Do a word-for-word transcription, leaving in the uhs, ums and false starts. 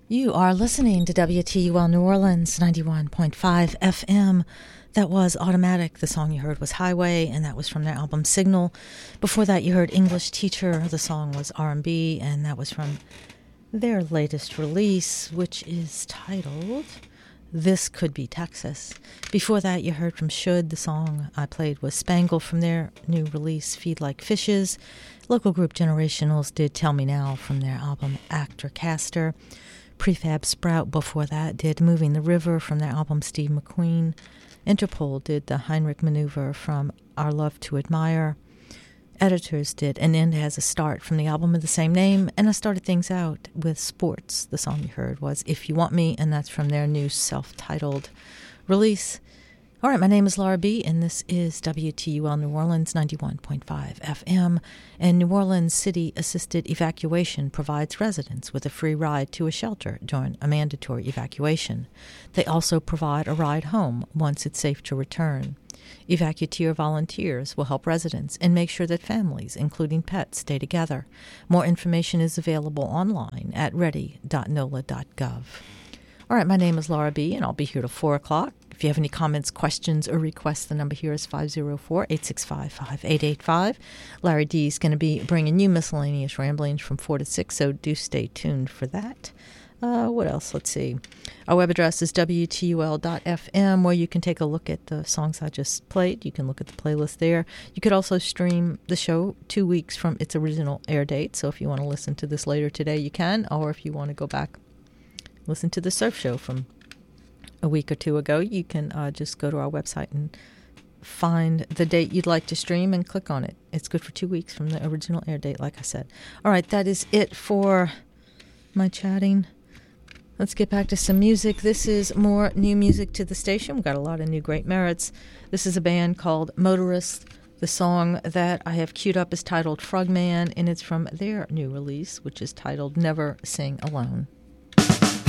You are listening to W T U L New Orleans, ninety-one point five F M. That was Automatic. The song you heard was Highway, and that was from their album Signal. Before that, you heard English Teacher. The song was R and B, and that was from their latest release, which is titled This Could Be Texas. Before that, you heard from Should. The song I played was Spangle from their new release, Feed Like Fishes. Local group Generationals did Tell Me Now from their album Actor Caster. Prefab Sprout before that did Moving the River from their album Steve McQueen. Interpol did the Heinrich Maneuver from Our Love to Admire. Editors did An End Has a Start from the album of the same name. And I started things out with Sports. The song you heard was If You Want Me, and that's from their new self-titled release. All right, my name is Laura B., and this is W T U L New Orleans, ninety-one point five F M. And New Orleans City Assisted Evacuation provides residents with a free ride to a shelter during a mandatory evacuation. They also provide a ride home once it's safe to return. Evacuteer volunteers will help residents and make sure that families, including pets, stay together. More information is available online at ready dot N O L A dot gov. All right, my name is Laura B., and I'll be here till four o'clock. If you have any comments, questions, or requests, the number here is five oh four, eight six five, five eight eight five. Larry D is going to be bringing you miscellaneous ramblings from four to six, so do stay tuned for that. Uh, what else? Let's see. Our web address is W T U L dot F M, where you can take a look at the songs I just played. You can look at the playlist there. You could also stream the show two weeks from its original air date, so if you want to listen to this later today, you can, or if you want to go back, listen to the surf show from a week or two ago, you can uh, just go to our website and find the date you'd like to stream and click on it. It's good for two weeks from the original air date, like I said. All right, that is it for my chatting. Let's get back to some music. This is more new music to the station. We've got a lot of new great merits. This is a band called Motorists. The song that I have queued up is titled Frogman, and it's from their new release, which is titled Never Sing Alone.